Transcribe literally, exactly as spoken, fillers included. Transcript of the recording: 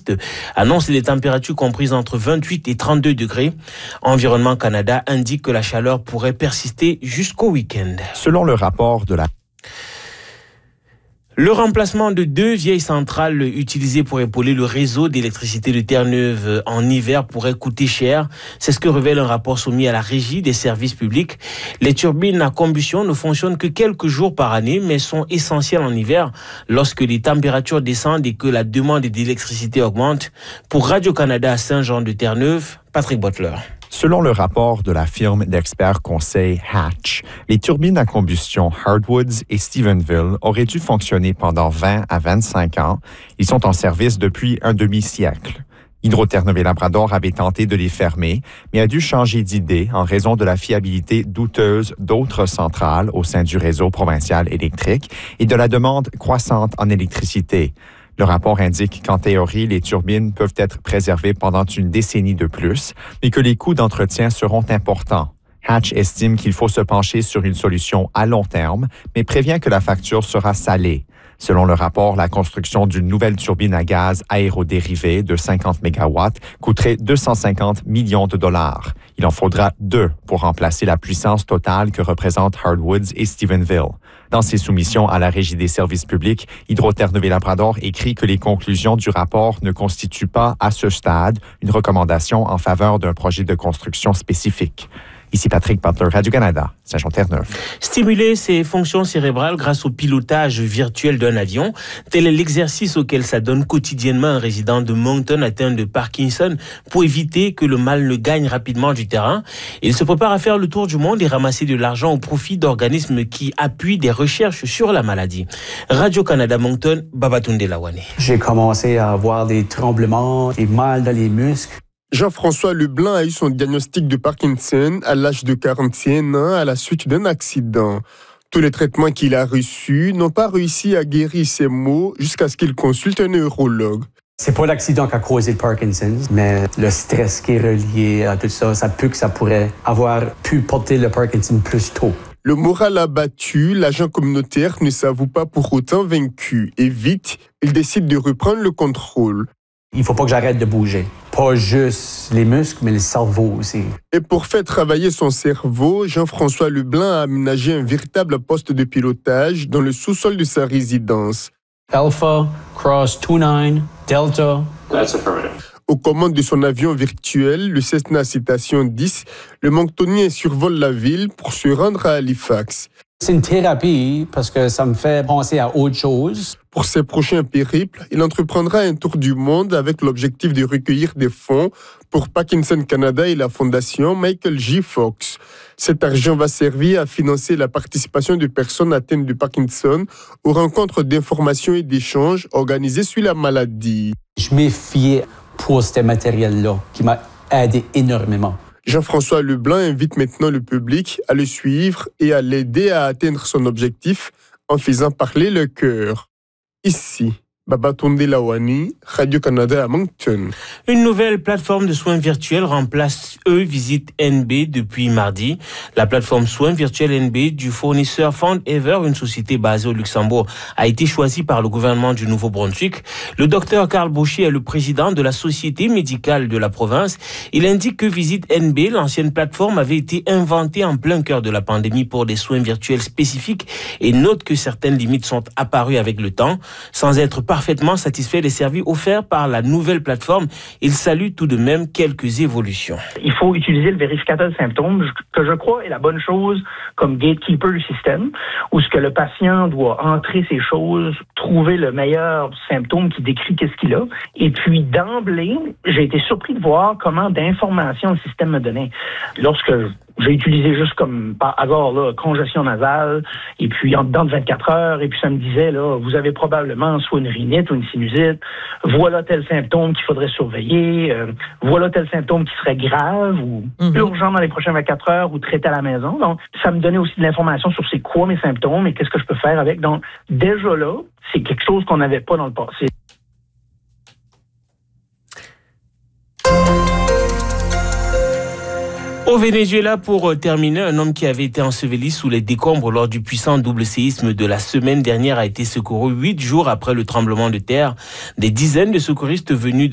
spécialistes annoncent des températures comprises entre vingt-huit et trente-deux degrés. Environnement Canada indique que la chaleur pourrait persister jusqu'au week-end. Selon le rapport de la... Le remplacement de deux vieilles centrales utilisées pour épauler le réseau d'électricité de Terre-Neuve en hiver pourrait coûter cher. C'est ce que révèle un rapport soumis à la Régie des services publics. Les turbines à combustion ne fonctionnent que quelques jours par année, mais sont essentielles en hiver lorsque les températures descendent et que la demande d'électricité augmente. Pour Radio-Canada à Saint-Jean-de-Terre-Neuve, Patrick Butler. Selon le rapport de la firme d'experts conseil Hatch, les turbines à combustion Hardwoods et Stephenville auraient dû fonctionner pendant vingt à vingt-cinq ans. Ils sont en service depuis un demi-siècle. Hydro-Terre-Neuve et Labrador avait tenté de les fermer, mais a dû changer d'idée en raison de la fiabilité douteuse d'autres centrales au sein du réseau provincial électrique et de la demande croissante en électricité. Le rapport indique qu'en théorie, les turbines peuvent être préservées pendant une décennie de plus, mais que les coûts d'entretien seront importants. Hatch estime qu'il faut se pencher sur une solution à long terme, mais prévient que la facture sera salée. Selon le rapport, la construction d'une nouvelle turbine à gaz aérodérivé de cinquante mégawatts coûterait deux cent cinquante millions de dollars. Il en faudra deux pour remplacer la puissance totale que représentent Hardwoods et Stephenville. Dans ses soumissions à la Régie des services publics, Hydro-Terre-Neuve et Labrador écrit que les conclusions du rapport ne constituent pas, à ce stade, une recommandation en faveur d'un projet de construction spécifique. Ici Patrick Butler, Radio-Canada, Saint-Jean-Terre-Neuve. Stimuler ses fonctions cérébrales grâce au pilotage virtuel d'un avion, tel est l'exercice auquel s'adonne quotidiennement un résident de Moncton atteint de Parkinson pour éviter que le mal ne gagne rapidement du terrain. Il se prépare à faire le tour du monde et ramasser de l'argent au profit d'organismes qui appuient des recherches sur la maladie. Radio-Canada Moncton, Babatunde Lawane. J'ai commencé à avoir des tremblements, des mal dans les muscles. Jean-François Leblanc a eu son diagnostic de Parkinson à l'âge de quarante et un ans à la suite d'un accident. Tous les traitements qu'il a reçus n'ont pas réussi à guérir ses maux jusqu'à ce qu'il consulte un neurologue. C'est pas l'accident qui a causé le Parkinson, mais le stress qui est relié à tout ça, ça peut que ça pourrait avoir pu porter le Parkinson plus tôt. Le moral abattu, l'agent communautaire ne s'avoue pas pour autant vaincu et vite, il décide de reprendre le contrôle. Il faut pas que j'arrête de bouger. Pas juste les muscles, mais le cerveau aussi. Et pour faire travailler son cerveau, Jean-François Leblanc a aménagé un véritable poste de pilotage dans le sous-sol de sa résidence. Alpha, Cross vingt-neuf, Delta. That's affirmative. Aux commandes de son avion virtuel, le Cessna Citation dix, le Monctonien survole la ville pour se rendre à Halifax. C'est une thérapie parce que ça me fait penser à autre chose. Pour ses prochains périples, il entreprendra un tour du monde avec l'objectif de recueillir des fonds pour Parkinson Canada et la fondation Michael J. Fox. Cet argent va servir à financer la participation de personnes atteintes de Parkinson aux rencontres d'information et d'échanges organisées sur la maladie. Je m'ai fié pour ce matériel-là qui m'a aidé énormément. Jean-François Leblanc invite maintenant le public à le suivre et à l'aider à atteindre son objectif en faisant parler le cœur. Ici, Babatunde Lawane, Radio-Canada à Moncton. Une nouvelle plateforme de soins virtuels remplace E-Visite N B depuis mardi. La plateforme soins virtuels N B du fournisseur Fondever, une société basée au Luxembourg, a été choisie par le gouvernement du Nouveau-Brunswick. Le docteur Carl Boucher est le président de la société médicale de la province. Il indique que Visite N B, l'ancienne plateforme, avait été inventée en plein cœur de la pandémie pour des soins virtuels spécifiques et note que certaines limites sont apparues avec le temps. Sans être parfaitement satisfait des services offerts par la nouvelle plateforme, il salue tout de même quelques évolutions. Il faut utiliser le vérificateur de symptômes, que je crois est la bonne chose comme gatekeeper du système, où ce que le patient doit entrer ses choses, trouver le meilleur symptôme qui décrit qu'est-ce qu'il a. Et puis d'emblée, j'ai été surpris de voir comment d'informations le système me donnait. Lorsque j'ai utilisé juste comme par hasard là, congestion nasale, et puis en dedans de vingt-quatre heures, et puis ça me disait, là, vous avez probablement soit une rhinite ou une sinusite, voilà tel symptôme qu'il faudrait surveiller, euh, voilà tel symptôme qui serait grave ou mm-hmm. urgent dans les prochaines vingt-quatre heures ou traité à la maison. Donc, ça me donnait aussi de l'information sur c'est quoi mes symptômes et qu'est-ce que je peux faire avec. Donc, déjà là, c'est quelque chose qu'on n'avait pas dans le passé. Au Venezuela, pour terminer, un homme qui avait été enseveli sous les décombres lors du puissant double séisme de la semaine dernière a été secouru huit jours après le tremblement de terre. Des dizaines de secouristes venus de